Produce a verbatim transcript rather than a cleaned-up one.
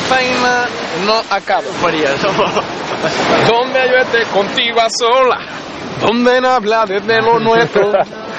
feina no acaba. Faria, Donde yo esté contigo a sola, donde no habla desde lo nuestro.